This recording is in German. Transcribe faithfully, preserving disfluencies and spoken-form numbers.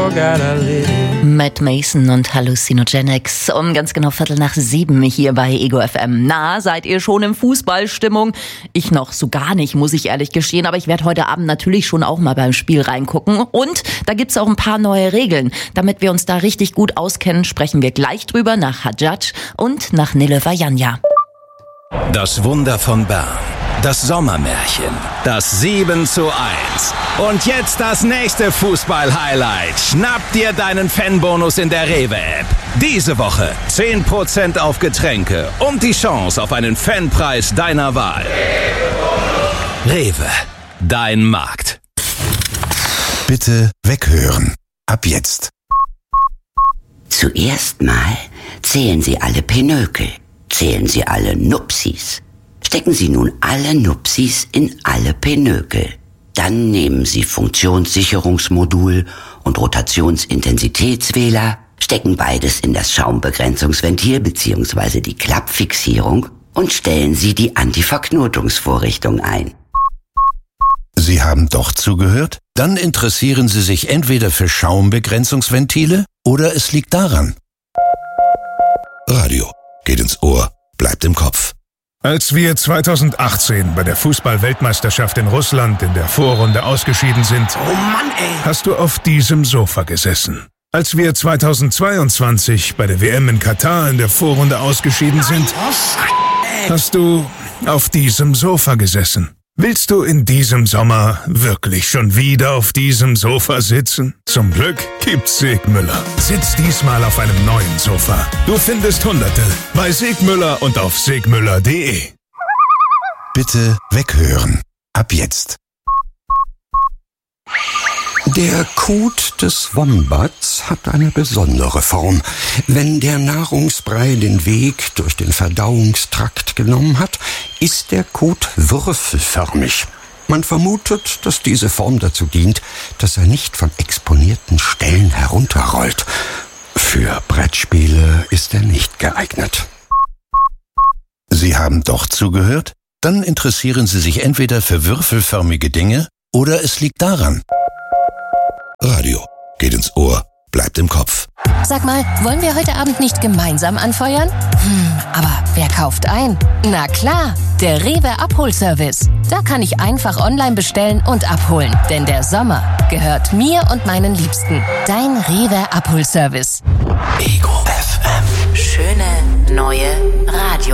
got a little. Matt Mason und Hallucinogenics um ganz genau Viertel nach sieben hier bei Ego F M. Na, seid ihr schon in Fußballstimmung? Ich noch so gar nicht, muss ich ehrlich gestehen, aber ich werde heute Abend natürlich schon auch mal beim Spiel reingucken. Und da gibt's auch ein paar neue Regeln. Damit wir uns da richtig gut auskennen, sprechen wir gleich drüber nach Hadjadj und nach Nille Vajanja. Das Wunder von Bern. Das Sommermärchen. Das sieben zu eins. Und jetzt das nächste Fußball-Highlight. Schnapp dir deinen Fanbonus in der Rewe-App. Diese Woche zehn Prozent auf Getränke und die Chance auf einen Fanpreis deiner Wahl. Rewe, dein Markt. Bitte weghören. Ab jetzt. Zuerst mal zählen Sie alle Pinökel. Zählen Sie alle Nupsis. Stecken Sie nun alle Nupsis in alle Pinökel. Dann nehmen Sie Funktionssicherungsmodul und Rotationsintensitätswähler, stecken beides in das Schaumbegrenzungsventil bzw. die Klappfixierung und stellen Sie die Antiverknotungsvorrichtung ein. Sie haben doch zugehört? Dann interessieren Sie sich entweder für Schaumbegrenzungsventile oder es liegt daran. Radio geht ins Ohr, bleibt im Kopf. Als wir zweitausendachtzehn bei der Fußball-Weltmeisterschaft in Russland in der Vorrunde ausgeschieden sind, oh Mann, ey, hast du auf diesem Sofa gesessen. Als wir zweitausendzweiundzwanzig bei der W M in Katar in der Vorrunde ausgeschieden sind, hast du auf diesem Sofa gesessen. Willst du in diesem Sommer wirklich schon wieder auf diesem Sofa sitzen? Zum Glück gibt's Segmüller. Sitz diesmal auf einem neuen Sofa. Du findest Hunderte bei Segmüller und auf segmüller punkt de. Bitte weghören. Ab jetzt. Der Kot des Wombats hat eine besondere Form. Wenn der Nahrungsbrei den Weg durch den Verdauungstrakt genommen hat, ist der Kot würfelförmig. Man vermutet, dass diese Form dazu dient, dass er nicht von exponierten Stellen herunterrollt. Für Brettspiele ist er nicht geeignet. Sie haben doch zugehört? Dann interessieren Sie sich entweder für würfelförmige Dinge oder es liegt daran. Radio geht ins Ohr, bleibt im Kopf. Sag mal, wollen wir heute Abend nicht gemeinsam anfeuern? Hm, aber wer kauft ein? Na klar, der Rewe Abholservice. Da kann ich einfach online bestellen und abholen. Denn der Sommer gehört mir und meinen Liebsten. Dein Rewe Abholservice. Ego F M. Schöne neue Radio.